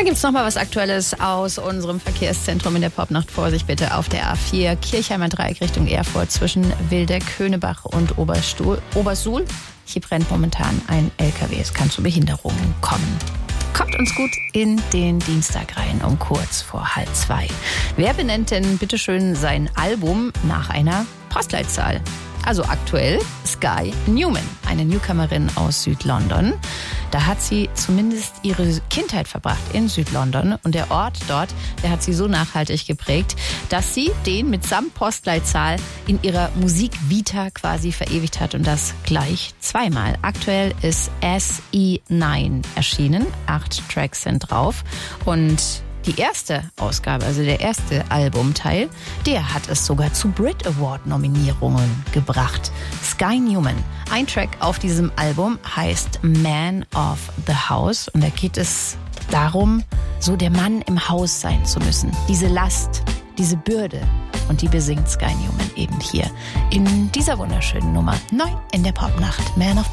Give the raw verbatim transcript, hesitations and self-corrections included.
Dann gibt's noch mal was Aktuelles aus unserem Verkehrszentrum in der Popnacht. Vorsicht bitte auf der A vier, Kirchheimer Dreieck Richtung Erfurt zwischen Wildeck, Könebach und Oberstuhl, Obersuhl. Hier brennt momentan ein L K W. Es kann zu Behinderungen kommen. Kommt uns gut in den Dienstag rein um kurz vor halb zwei. Wer benennt denn bitteschön sein Album nach einer Postleitzahl? Also aktuell Sky Newman, eine Newcomerin aus Südlondon. Da hat sie zumindest ihre Kindheit verbracht in Südlondon. Und der Ort dort, der hat sie so nachhaltig geprägt, dass sie den mitsamt Postleitzahl in ihrer Musikvita quasi verewigt hat. Und das gleich zweimal. Aktuell ist S E neun erschienen. Acht Tracks sind drauf. Und die erste Ausgabe, also der erste Albumteil, der hat es sogar zu Brit Award Nominierungen gebracht. Sky Newman. Ein Track auf diesem Album heißt Man of the House. Und da geht es darum, so der Mann im Haus sein zu müssen. Diese Last, diese Bürde. Und die besingt Sky Newman eben hier in dieser wunderschönen Nummer. Neu in der Popnacht. Man of